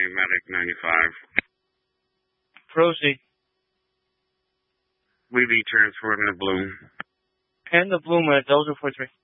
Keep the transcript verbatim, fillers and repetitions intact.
Medic ninety-five. Proceed. Levy transporting the Bloom. And the Bloom at Delta four three.